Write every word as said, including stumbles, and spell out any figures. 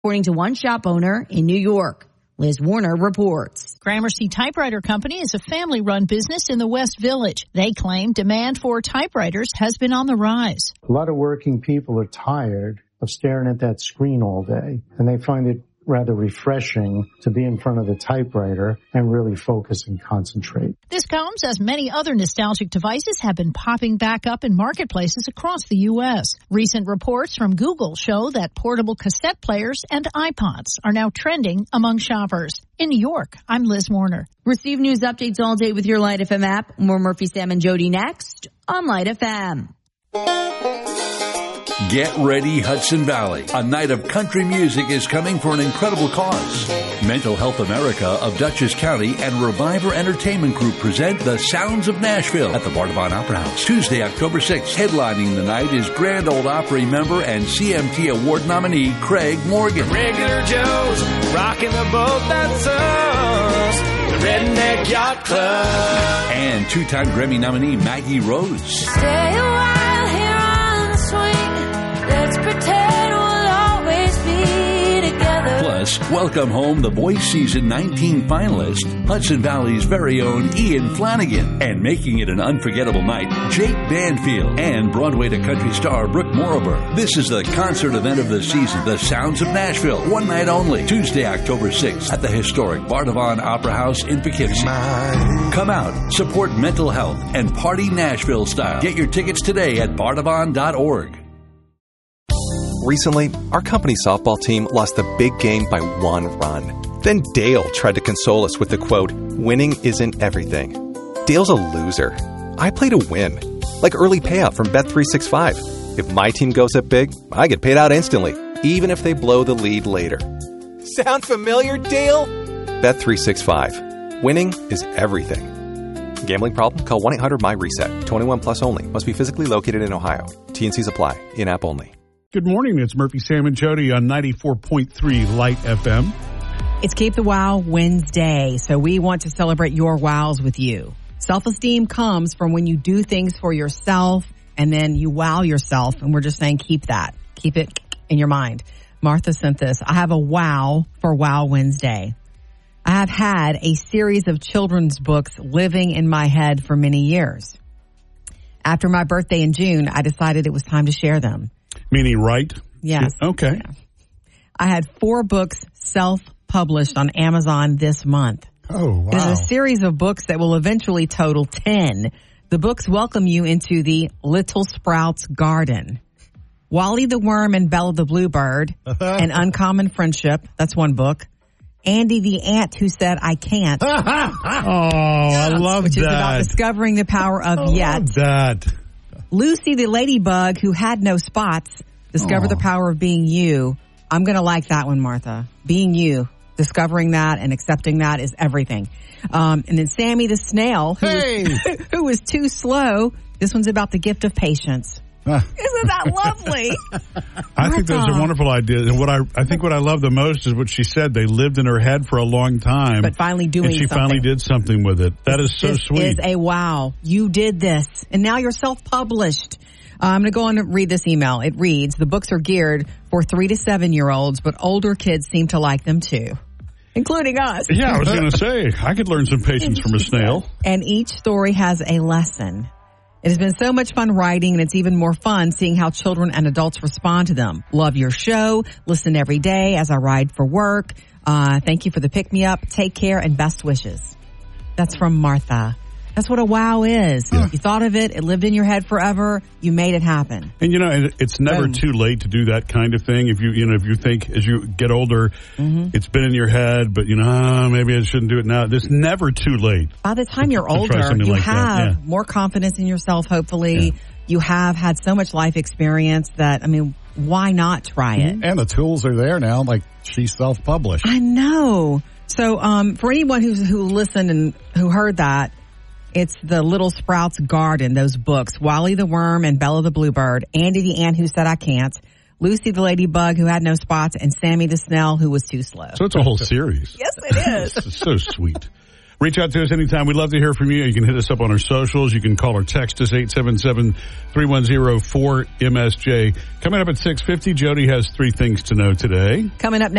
according to one shop owner in New York. Liz Warner reports. Gramercy Typewriter Company is a family-run business in the West Village. They claim demand for typewriters has been on the rise. A lot of working people are tired of staring at that screen all day, and they find it rather refreshing to be in front of the typewriter and really focus and concentrate. This comes as many other nostalgic devices have been popping back up in marketplaces across the U S. Recent reports from Google show that portable cassette players and iPods are now trending among shoppers. In New York, I'm Liz Warner. Receive news updates all day with your Light F M app. More Murphy, Sam, and Jody next on Light F M. Get ready, Hudson Valley. A night of country music is coming for an incredible cause. Mental Health America of Dutchess County and Reviver Entertainment Group present The Sounds of Nashville at the Bardavon Opera House. Tuesday, October sixth. Headlining the night is Grand Ole Opry member and C M T Award nominee Craig Morgan. Regular Joe's rocking the boat that's us. The Redneck Yacht Club. And two-time Grammy nominee Maggie Rose. Stay a while here on the swing. Let's pretend we'll always be together. Plus, welcome home The Voice Season nineteen finalist, Hudson Valley's very own Ian Flanagan. And making it an unforgettable night, Jake Banfield and Broadway to country star Brooke Morover. This is the concert event of the season, The Sounds of Nashville. One night only, Tuesday, October sixth, at the historic Bardavon Opera House in Poughkeepsie. Come out, support mental health, and party Nashville style. Get your tickets today at bardavon dot org. Recently, our company softball team lost the big game by one run. Then Dale tried to console us with the quote, "Winning isn't everything." Dale's a loser. I play to win. Like early payout from Bet three sixty-five. If my team goes up big, I get paid out instantly, even if they blow the lead later. Sound familiar, Dale? Bet three sixty-five. Winning is everything. Gambling problem? Call one eight hundred M Y reset. twenty-one plus only. Must be physically located in Ohio. T N Cs apply. In-app only. Good morning. It's Murphy, Sam, and Jody on ninety-four point three Light F M. It's Keep the Wow Wednesday, so we want to celebrate your wows with you. Self-esteem comes from when you do things for yourself and then you wow yourself, and we're just saying keep that. Keep it in your mind. Martha sent this. I have a wow for Wow Wednesday. I have had a series of children's books living in my head for many years. After my birthday in June, I decided it was time to share them. Meaning right? Yes. Okay. Yeah. I had four books self-published on Amazon this month. Oh, wow. It is a series of books that will eventually total ten. The books welcome you into the Little Sprouts Garden. Wally the Worm and Bella the Bluebird, An Uncommon Friendship. That's one book. Andy the Ant Who Said I Can't. Oh, I love which that. Which is about discovering the power of I yet. love that. Lucy the Ladybug Who Had No Spots. Discover Aww. the power of being you. I'm going to like that one, Martha. Being you. Discovering that and accepting that is everything. Um, and then Sammy the Snail, who, hey. was, who was too slow. This one's about the gift of patience. Isn't that lovely? I think those are wonderful ideas. And what I I think what I love the most is what she said. They lived in her head for a long time. But finally doing and she something. finally did something with it. That is so this sweet. This is a wow. You did this. And now you're self-published. Uh, I'm going to go on and read this email. It reads, the books are geared for three to seven year olds, but older kids seem to like them too. Including us. Yeah, I was going to say, I could learn some patience from a snail. And each story has a lesson. It has been so much fun writing, and it's even more fun seeing how children and adults respond to them. Love your show. Listen every day as I ride for work. Uh, thank you for the pick-me-up. Take care and best wishes. That's from Martha. That's what a wow is. Yeah. You thought of it. It lived in your head forever. You made it happen. And, you know, it's never Boom. too late to do that kind of thing. If you, you know, if you think as you get older, mm-hmm. it's been in your head, but, you know, oh, maybe I shouldn't do it now. It's never too late. By the time to, you're older, you like have yeah. more confidence in yourself, hopefully. Yeah. You have had so much life experience that, I mean, why not try it? And the tools are there now, like she self-published. I know. So um, for anyone who's, who listened and who heard that, it's the Little Sprouts Garden, those books. Wally the Worm and Bella the Bluebird. Andy the Ant Who Said I Can't. Lucy the Ladybug Who Had No Spots. And Sammy the Snail Who Was Too Slow. So it's a whole series. Yes, it is. It's so sweet. Reach out to us anytime. We'd love to hear from you. You can hit us up on our socials. You can call or text us, eight seven seven, three one zero, four M S J. Coming up at six fifty, Jody has three things to know today. Coming up next.